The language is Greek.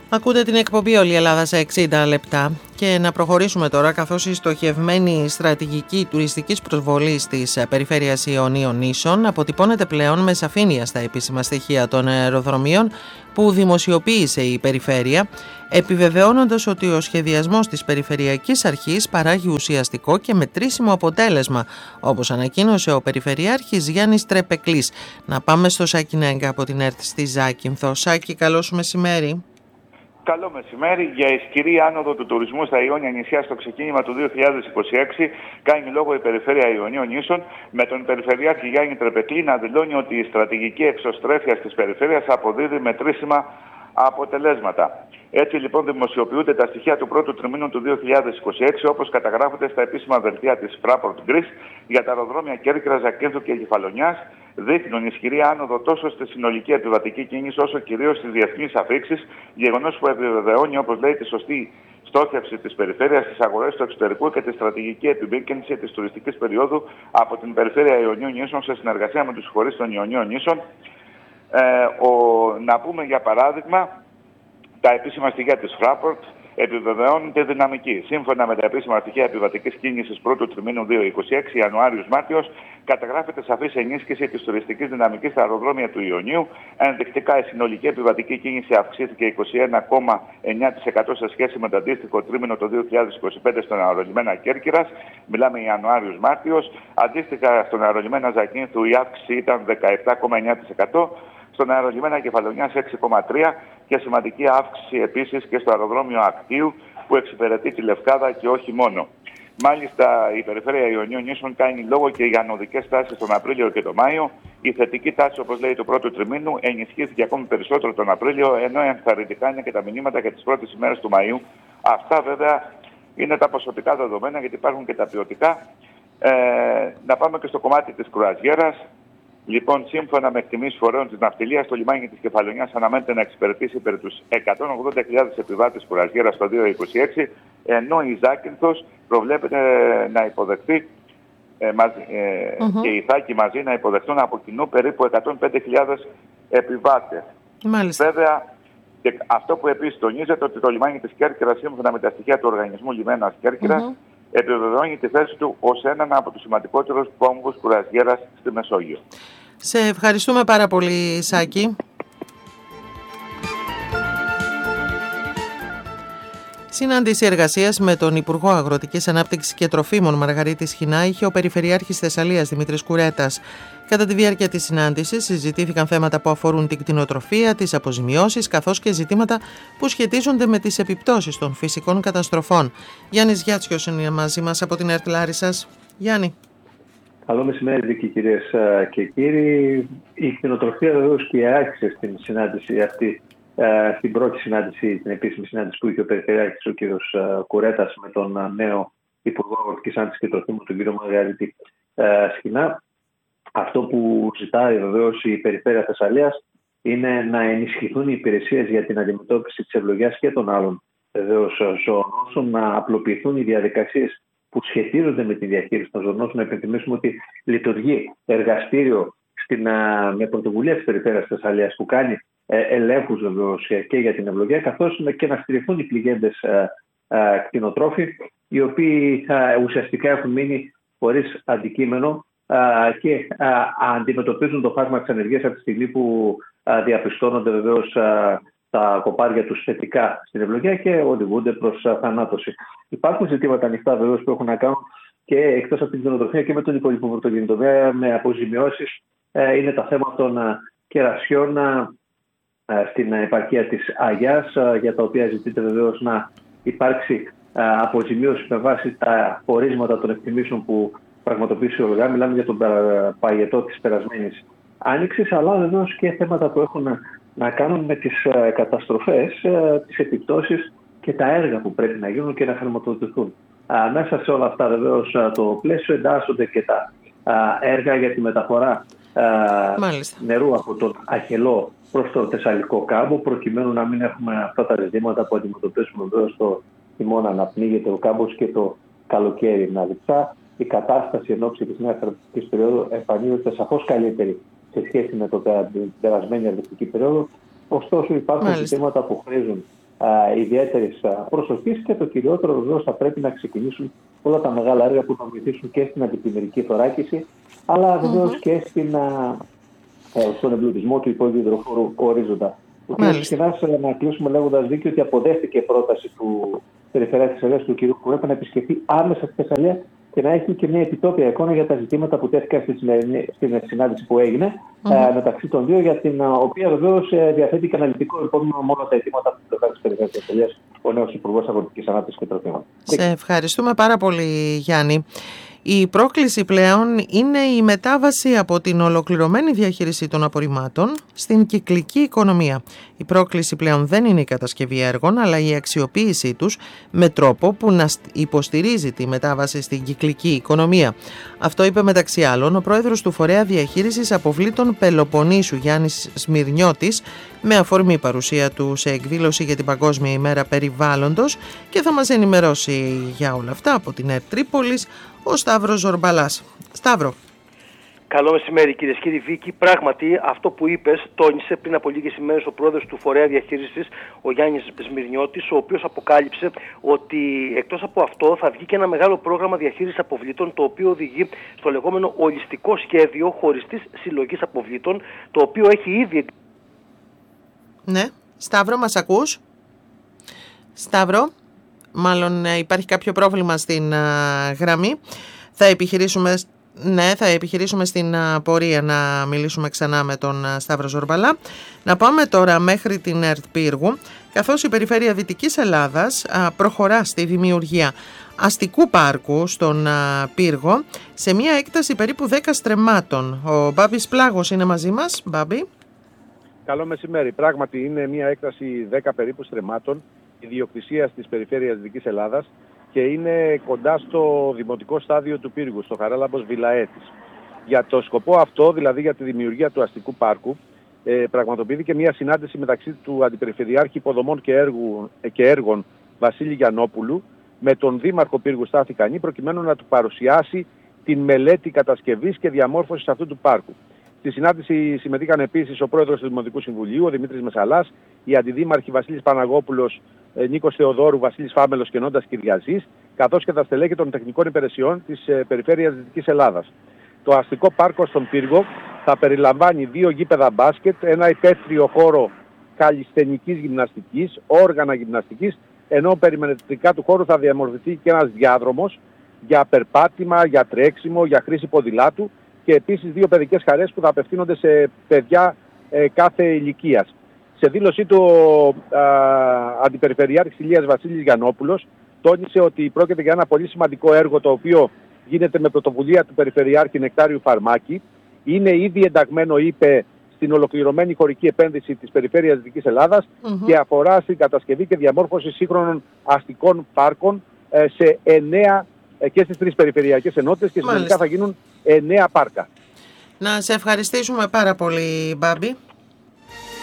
Ακούτε την εκπομπή «Όλη η Ελλάδα σε 60 λεπτά» και να προχωρήσουμε τώρα, καθώς η στοχευμένη στρατηγική τουριστικής προσβολής της περιφέρειας Ιωνίων Νήσων αποτυπώνεται πλέον με σαφήνεια στα επίσημα στοιχεία των αεροδρομίων που δημοσιοποίησε η περιφέρεια, επιβεβαιώνοντας ότι ο σχεδιασμός της Περιφερειακής Αρχής παράγει ουσιαστικό και μετρήσιμο αποτέλεσμα, όπως ανακοίνωσε ο Περιφερειάρχης Γιάννης Τρεπεκλής. Να πάμε στο Σάκη Νέγκα από την ΕΡΤ στη Ζάκυνθο. Σάκη, καλό σου μεσημέρι. Καλό μεσημέρι. Για ισχυρή άνοδο του τουρισμού στα Ιόνια νησιά στο ξεκίνημα του 2026 κάνει λόγο η Περιφέρεια Ιωνίων Νήσων, με τον Περιφερειάρχη Γιάννη Τρεπεκλή να δηλώνει ότι η στρατηγική εξωστρέφεια της περιφέρειας αποδίδει μετρήσιμα αποτελέσματα. Έτσι λοιπόν δημοσιοποιούνται τα στοιχεία του πρώτου τριμήνου του 2026, όπως καταγράφονται στα επίσημα δελτία της Fraport Greece για τα αεροδρόμια Κέρκυρας, Ζακύνθου και Κεφαλονιάς. Δείχνουν ισχυρή άνοδο τόσο στη συνολική επιβατική κίνηση όσο κυρίως στις διεθνείς αφήξεις, γεγονός που επιβεβαιώνει, όπως λέει, τη σωστή στόχευση της περιφέρειας στις αγορές του εξωτερικού και τη στρατηγική επιμήκυνση της τουριστικής περίοδου από την Περιφέρεια Ιωνίων Νήσων σε συνεργασία με τους φορείς των Ιωνίων Νήσων. Να πούμε για παράδειγμα, τα επίσημα στοιχεία της Fraport επιβεβαιώνουν τη δυναμική. Σύμφωνα με τα επίσημα στοιχεία επιβατικής κίνησης πρώτου τριμήνου 2026, Ιανουάριος-Μάρτιος, καταγράφεται σαφής ενίσχυση της τουριστικής δυναμικής στα αεροδρόμια του Ιωνίου. Ενδεικτικά, η συνολική επιβατική κίνηση αυξήθηκε 21,9% σε σχέση με το αντίστοιχο τρίμηνο το 2025 στον αερολιμένα Κέρκυρας. Μιλάμε Ιανουάριος-Μάρτιος. Αντίστοιχα, στον αερολιμένα Ζακύνθου η αύξηση ήταν 17,9%. Στον αερολιμένα Κεφαλονιάς 6,3% και σημαντική αύξηση επίσης και στο αεροδρόμιο Ακτίου που εξυπηρετεί τη Λευκάδα και όχι μόνο. Μάλιστα, η Περιφέρεια Ιωνίων Νήσων κάνει λόγο και για ανωδικές τάσεις τον Απρίλιο και τον Μάιο. Η θετική τάση, όπως λέει, του πρώτου τριμήνου ενισχύθηκε ακόμη περισσότερο τον Απρίλιο, ενώ ενθαρρυντικά είναι και τα μηνύματα για τις πρώτες ημέρες του Μαΐου. Αυτά βέβαια είναι τα ποσοτικά δεδομένα, γιατί υπάρχουν και τα ποιοτικά. Να πάμε και στο κομμάτι της κρουαζιέρας. Λοιπόν, σύμφωνα με εκτιμήσεις φορέων της ναυτιλίας, το λιμάνι της Κεφαλονιάς αναμένεται να εξυπηρετήσει περί τους 180.000 επιβάτες κουραζιέρας το 2026, ενώ η Ζάκυνθος προβλέπεται να υποδεχθεί και η Θάκη μαζί να υποδεχτούν από κοινού περίπου 105.000 επιβάτες. Μάλιστα. Βέβαια, και αυτό που επίσης τονίζεται, ότι το λιμάνι της Κέρκυρας, σύμφωνα με τα στοιχεία του Οργανισμού Λιμένας Κέρκυρας, επιβεβαιώνει τη θέση του ως έναν από τους σημαντικότερους κόμβους κουραζιέρας στη Μεσόγειο. Σε ευχαριστούμε πάρα πολύ, Σάκη. Συνάντηση εργασίας με τον Υπουργό Αγροτικής Ανάπτυξης και Τροφίμων Μαργαρίτη Σχοινά είχε ο Περιφερειάρχης Θεσσαλίας Δημήτρης Κουρέτας. Κατά τη διάρκεια της συνάντησης συζητήθηκαν θέματα που αφορούν την κτηνοτροφία, τις αποζημιώσεις, καθώς και ζητήματα που σχετίζονται με τις επιπτώσεις των φυσικών καταστροφών. Γιάννης Γιάτσιος είναι μαζί μας από την ΕΡΤ Λάρισσας. Γιάννη. Καλό μεσημέρι, Δίκη, κυρίες και κύριοι. Η κτηνοτροφία βεβαίως και άρχισε στην συνάντηση αυτή, στην πρώτη συνάντηση, την επίσημη συνάντηση που είχε ο Περιφερειάρχης ο κ. Κουρέτας με τον νέο Υπουργό Αγροτικής Ανάπτυξης και Τροφίμων, τον κ. Μαργαρίτη Σχοινά. Αυτό που ζητάει βεβαίως η Περιφέρεια Θεσσαλίας είναι να ενισχυθούν οι υπηρεσίες για την αντιμετώπιση της ευλογιάς και των άλλων βεβαίως ζωονόσων, να απλοποιηθούν οι διαδικασίες που σχετίζονται με τη διαχείριση των ζωονόσων. Να υπενθυμίσουμε ότι λειτουργεί εργαστήριο με πρωτοβουλία της Περιφέρειας Θεσσαλίας που κάνει ελέγχους βεβαίως και για την ευλογία, καθώς και να στηριχθούν οι πληγέντες κτηνοτρόφοι, οι οποίοι ουσιαστικά έχουν μείνει χωρίς αντικείμενο και αντιμετωπίζουν το φάσμα της ανεργίας από τη στιγμή που διαπιστώνονται βεβαίως τα κοπάρια τους θετικά στην ευλογία και οδηγούνται προς θανάτωση. Υπάρχουν ζητήματα ανοιχτά βεβαίως που έχουν να κάνουν και εκτός από την κτηνοτροφία και με τον υπόλοιπο πρωτογενή τομέα, με αποζημιώσεις. Είναι τα θέματα των κερασιών στην επαρχία της Αγιάς, για τα οποία ζητείται βεβαίως να υπάρξει αποζημίωση με βάση τα πορίσματα των εκτιμήσεων που πραγματοποιήσει ο ΟΓΑ. Μιλάμε για τον παγετό της περασμένης άνοιξης, αλλά βεβαίως και θέματα που έχουν να κάνουν με τις καταστροφές, τις επιπτώσεις και τα έργα που πρέπει να γίνουν και να χρηματοδοτηθούν. Μέσα σε όλα αυτά βεβαίως το πλαίσιο εντάσσονται και τα έργα για τη μεταφορά νερού από τον Αχελό προς τον Θεσσαλικό κάμπο, προκειμένου να μην έχουμε αυτά τα ζητήματα που αντιμετωπίσουμε βεβαίως το χειμώνα, να πνίγεται ο κάμπος και το καλοκαίρι να διψά. Η κατάσταση εν ώψη της νέας αρνητικής περίοδου εμφανίζεται σαφώς καλύτερη σε σχέση με την περασμένη αρνητική περίοδο. Ωστόσο, υπάρχουν ζητήματα που χρήζουν ιδιαίτερης προσοχής, και το κυριότερο βεβαίως θα πρέπει να ξεκινήσουν όλα τα μεγάλα έργα που θα βοηθήσουν και στην αντιπλημμυρική θωράκιση, αλλά βεβαίως και στον εμπλουτισμό του υπόγειου υδροφόρου ορίζοντα. Ο κ. Σκηνάς, να κλείσουμε λέγοντας δίκιο ότι αποδέχτηκε πρόταση του Περιφερειάρχη Θεσσαλίας, του κ. Κουρέπα, να επισκεφθεί άμεσα στη Θεσσαλία και να έχει και μια επιτόπια εικόνα για τα ζητήματα που τέθηκαν στην συνάντηση που έγινε μεταξύ των δύο, για την οποία βεβαίως διαθέτει και αναλυτικό υπόμνημα με όλα τα αιτήματα που πλευρά της Περιφερειάρχης Θεσσαλίας ο νέος Υπουργός Αγροτικής Ανάπτυξης και Τροφίμων. Σε ευχαριστούμε πάρα πολύ, Γιάννη. Η πρόκληση πλέον είναι η μετάβαση από την ολοκληρωμένη διαχείριση των απορριμμάτων στην κυκλική οικονομία. Η πρόκληση πλέον δεν είναι η κατασκευή έργων, αλλά η αξιοποίησή τους με τρόπο που να υποστηρίζει τη μετάβαση στην κυκλική οικονομία. Αυτό είπε μεταξύ άλλων ο πρόεδρος του Φορέα Διαχείρισης Αποβλήτων Πελοποννήσου, Γιάννης Σμυρνιώτης, με αφορμή παρουσία του σε εκδήλωση για την Παγκόσμια ημέρα περιβάλλοντος, και θα μας ενημερώσει για όλα αυτά από την ΕΡΤ Τρίπολης ο Σταύρος Ζορμπαλάς. Σταύρο. Καλό μεσημέρι, κυρίες και κύριοι. Βίκη, πράγματι αυτό που είπες τόνισε πριν από λίγες ημέρες ο πρόεδρος του Φορέα Διαχείρισης, ο Γιάννης Σμυρνιώτης, ο οποίος αποκάλυψε ότι εκτός από αυτό θα βγει και ένα μεγάλο πρόγραμμα διαχείρισης αποβλήτων, το οποίο οδηγεί στο λεγόμενο ολιστικό σχέδιο χωριστής συλλογής αποβλήτων, το οποίο έχει ήδη... Ναι, Σταύρο, μας ακούς? Σταύρο, μάλλον υπάρχει κάποιο πρόβλημα στην γραμμή. Θα επιχειρήσουμε στην πορεία να μιλήσουμε ξανά με τον Σταύρο Ζορμπαλά. Να πάμε τώρα μέχρι την ΕΡΤ Πύργου, καθώς η Περιφέρεια Δυτικής Ελλάδας προχωρά στη δημιουργία αστικού πάρκου στον Πύργο σε μια έκταση περίπου 10 στρεμμάτων. Ο Μπάμπης Πλάγος είναι μαζί μας. Μπάμπη. Καλό μεσημέρι. Πράγματι είναι μια έκταση 10 περίπου στρεμμάτων ιδιοκτησίας της Περιφέρειας Δυτικής Ελλάδας και είναι κοντά στο δημοτικό στάδιο του Πύργου, στο Χαράλαμπος Βιλαέτης. Για το σκοπό αυτό, δηλαδή για τη δημιουργία του αστικού πάρκου, πραγματοποιήθηκε μια συνάντηση μεταξύ του Αντιπεριφερειάρχη Υποδομών και Έργων Βασίλη Γιαννόπουλου με τον Δήμαρχο Πύργου Στάθη Κανή, προκειμένου να του παρουσιάσει την μελέτη κατασκευής και διαμόρφωσης αυτού του πάρκου. Στη συνάντηση συμμετείχαν επίσης ο πρόεδρος του Δημοτικού Συμβουλίου, ο Δημήτρης Μεσαλάς, οι αντιδήμαρχοι Βασίλης Παναγόπουλος, Νίκος Θεοδόρου, Βασίλης Φάμελος και Νόντας Κυριαζής, καθώς και τα στελέχη των τεχνικών υπηρεσιών της Περιφέρειας Δυτικής Ελλάδας. Το αστικό πάρκο στον Πύργο θα περιλαμβάνει 2 γήπεδα μπάσκετ, ένα υπαίθριο χώρο καλλισθενικής γυμναστικής, όργανα γυμναστικής, ενώ περιμετρικά του χώρου θα διαμορφωθεί και ένας διάδρομος για περπάτημα, για τρέξιμο, για χρήση ποδηλάτου, και επίσης 2 παιδικές χαρές που θα απευθύνονται σε παιδιά κάθε ηλικίας. Σε δήλωσή του ο Αντιπεριφερειάρχης Ηλίας Βασίλης Γιαννόπουλος τόνισε ότι πρόκειται για ένα πολύ σημαντικό έργο, το οποίο γίνεται με πρωτοβουλία του Περιφερειάρχη Νεκτάριου Φαρμάκη. Είναι ήδη ενταγμένο, είπε, στην ολοκληρωμένη χωρική επένδυση της Περιφέρειας Δυτικής Ελλάδας και αφορά στην κατασκευή και διαμόρφωση σύγχρονων αστικών πάρκων σε 9 και στις 3 περιφερειακές ενότητες, και συνολικά θα γίνουν 9 πάρκα. Να σε ευχαριστήσουμε πάρα πολύ, Μπάμπη.